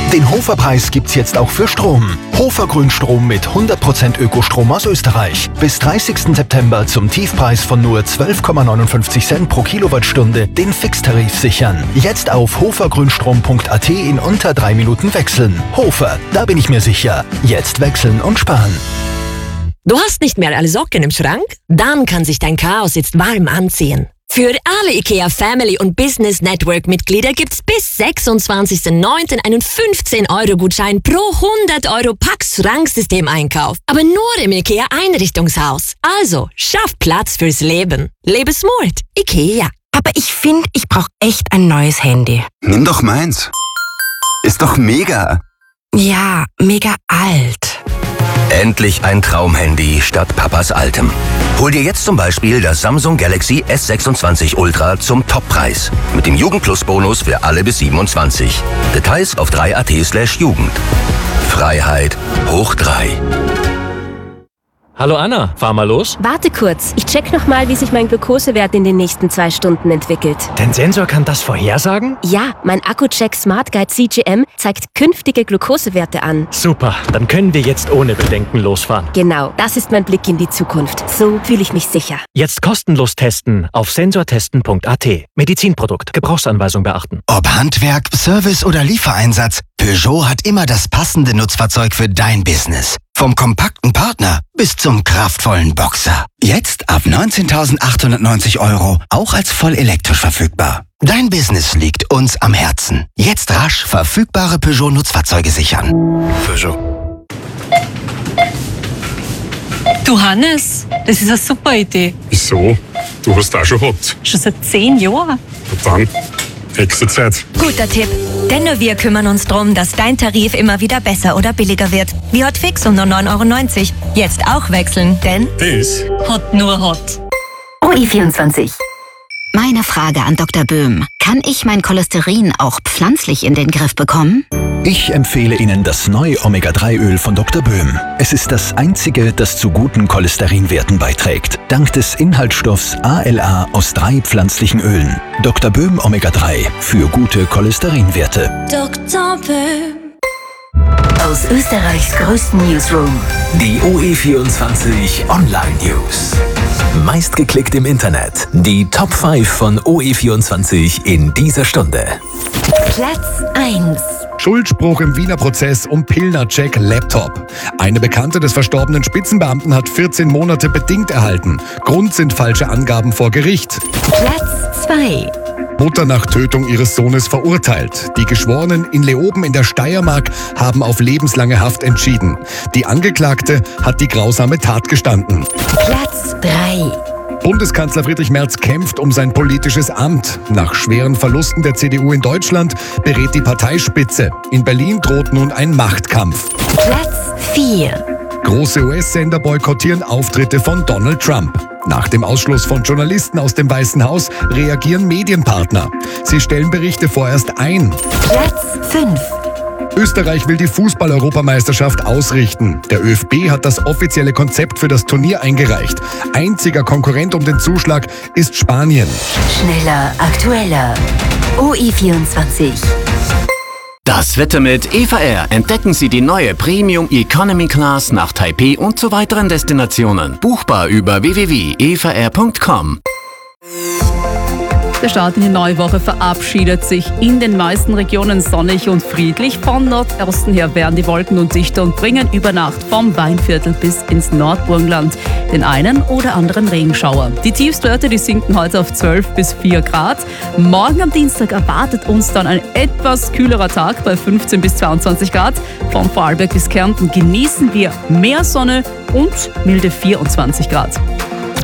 Den Hofer-Preis gibt's jetzt auch für Strom. Hofer Grünstrom mit 100% Ökostrom aus Österreich. Bis 30. September zum Tiefpreis von nur 12,59 Cent pro Kilowattstunde den Fixtarif sichern. Jetzt auf hofergrünstrom.at in unter 3 Minuten wechseln. Hofer, da bin ich mir sicher. Jetzt wechseln und sparen. Du hast nicht mehr alle Socken im Schrank? Dann kann sich dein Chaos jetzt warm anziehen. Für alle IKEA Family und Business Network Mitglieder gibt's bis 26.09. einen 15-Euro-Gutschein pro 100 Euro Pax-Schranksystem-Einkauf. Aber nur im IKEA Einrichtungshaus. Also, schaff Platz fürs Leben. Lebe smart. IKEA. Aber ich finde, ich brauche echt ein neues Handy. Nimm doch meins. Ist doch mega. Ja, mega alt. Endlich ein Traumhandy statt Papas altem. Hol dir jetzt zum Beispiel das Samsung Galaxy S26 Ultra zum Toppreis. Mit dem Jugend-Plus-Bonus für alle bis 27. Details auf 3.at/Jugend. Freiheit hoch 3. Hallo Anna, fahr mal los. Warte kurz, ich check nochmal, wie sich mein Glukosewert in den nächsten 2 Stunden entwickelt. Dein Sensor kann das vorhersagen? Ja, mein Accu-Check Smart Guide CGM zeigt künftige Glukosewerte an. Super, dann können wir jetzt ohne Bedenken losfahren. Genau, das ist mein Blick in die Zukunft. So fühle ich mich sicher. Jetzt kostenlos testen auf sensortesten.at. Medizinprodukt, Gebrauchsanweisung beachten. Ob Handwerk, Service oder Liefereinsatz, Peugeot hat immer das passende Nutzfahrzeug für dein Business. Vom kompakten Partner bis zum kraftvollen Boxer. Jetzt ab 19.890 €, auch als voll elektrisch verfügbar. Dein Business liegt uns am Herzen. Jetzt rasch verfügbare Peugeot-Nutzfahrzeuge sichern. Peugeot. Du Hannes, das ist eine super Idee. Wieso? Du hast auch schon gehabt. Schon seit 10 Jahren. Und dann? Exit-Zeit. Guter Tipp. Denn nur wir kümmern uns darum, dass dein Tarif immer wieder besser oder billiger wird. Wie Hotfix um nur 9,90 €. Jetzt auch wechseln, denn Das Hot nur Hot. OE24. Meine Frage an Dr. Böhm. Kann ich mein Cholesterin auch pflanzlich in den Griff bekommen? Ich empfehle Ihnen das neue Omega-3-Öl von Dr. Böhm. Es ist das einzige, das zu guten Cholesterinwerten beiträgt. Dank des Inhaltsstoffs ALA aus 3 pflanzlichen Ölen. Dr. Böhm Omega-3 für gute Cholesterinwerte. Dr. Böhm. Aus Österreichs größten Newsroom. Die OE24 Online News. Meistgeklickt im Internet. Die Top 5 von OE24 in dieser Stunde. Platz 1. Schuldspruch im Wiener Prozess um Pilner-Check Laptop. Eine Bekannte des verstorbenen Spitzenbeamten hat 14 Monate bedingt erhalten. Grund sind falsche Angaben vor Gericht. Platz 2. Mutter nach Tötung ihres Sohnes verurteilt. Die Geschworenen in Leoben in der Steiermark haben auf lebenslange Haft entschieden. Die Angeklagte hat die grausame Tat gestanden. Platz 3. Bundeskanzler Friedrich Merz kämpft um sein politisches Amt. Nach schweren Verlusten der CDU in Deutschland berät die Parteispitze. In Berlin droht nun ein Machtkampf. Platz 4. Große US-Sender boykottieren Auftritte von Donald Trump. Nach dem Ausschluss von Journalisten aus dem Weißen Haus reagieren Medienpartner. Sie stellen Berichte vorerst ein. Platz 5. Österreich will die Fußball-Europameisterschaft ausrichten. Der ÖFB hat das offizielle Konzept für das Turnier eingereicht. Einziger Konkurrent um den Zuschlag ist Spanien. Schneller, aktueller. OE24. Das Wetter mit Eva Air. Entdecken Sie die neue Premium Economy Class nach Taipei und zu weiteren Destinationen. Buchbar über www.evaair.com. Der Start in die neue Woche verabschiedet sich in den meisten Regionen sonnig und friedlich. Von Nordosten her werden die Wolken nun dichter und bringen über Nacht vom Weinviertel bis ins Nordburgenland den einen oder anderen Regenschauer. Die Tiefstwerte, die sinken heute auf 12 bis 4 Grad. Morgen am Dienstag erwartet uns dann ein etwas kühlerer Tag bei 15 bis 22 Grad. Von Vorarlberg bis Kärnten genießen wir mehr Sonne und milde 24 Grad.